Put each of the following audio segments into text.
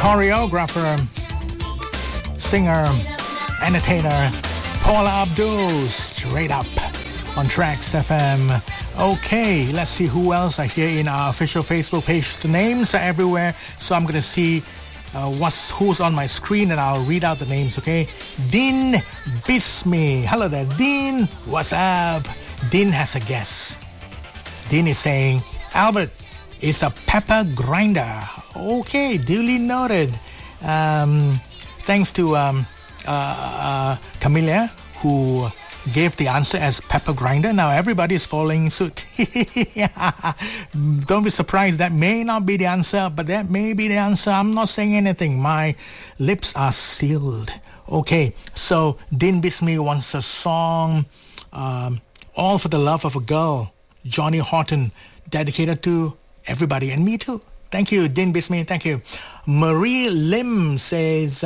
choreographer, singer, entertainer, Paula Abdul, straight up on Tracks FM. Okay, let's see who else are here in our official Facebook page. The names are everywhere, so I'm going to see who's on my screen and I'll read out the names, okay? Dean Bismi. Hello there, Dean. What's up? Dean has a guess. Dean is saying, Albert, it's a pepper grinder. Okay, duly noted. Thanks to Camilla, who gave the answer as pepper grinder. Now everybody is following suit. Don't be surprised. That may not be the answer, but that may be the answer. I'm not saying anything. My lips are sealed. Okay, so Dean Bismi wants a song, All for the Love of a Girl, Johnny Horton, dedicated to everybody and me too. Thank you, Dean Bismi. Thank you. Marie Lim says,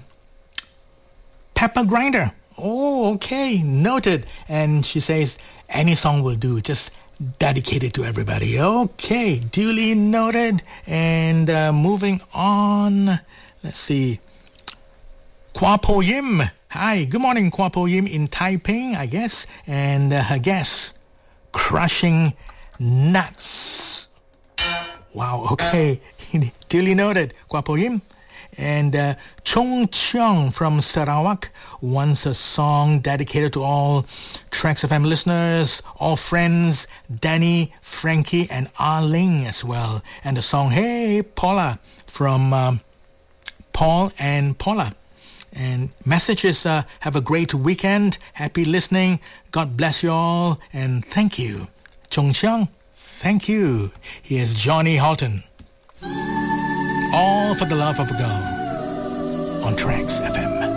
pepper grinder. Oh, okay, noted. And she says, any song will do, just dedicated to everybody. Okay, duly noted. And moving on, let's see. Kwa Po Yim. Hi, good morning, Kwa Po Yim in Taipei, I guess. And her guess, Crushing Nuts. Wow, okay. Duly noted, Kwa Po Yim. And Chung Cheong from Sarawak wants a song dedicated to all Tracks FM listeners, all friends, Danny, Frankie, and Arling as well. And the song, Hey Paula, from Paul and Paula. And messages, have a great weekend, happy listening, God bless you all, and thank you. Chung Cheong, thank you. Here's Johnny Horton. All for the Love of a Girl on Tracks FM.